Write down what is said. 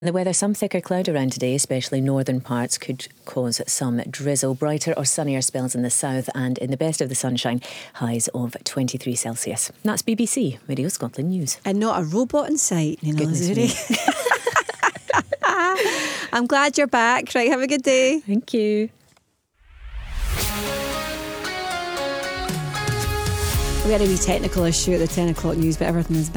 The weather, some thicker cloud around today, especially northern parts, could cause some drizzle. Brighter or sunnier spells in the south, and in the best of the sunshine, highs of 23 Celsius. That's BBC Radio Scotland News. And not a robot in sight, you know. Goodness me. I'm glad you're back. Right, have a good day. Thank you. We had a wee technical issue at the 10 o'clock news, but everything is back.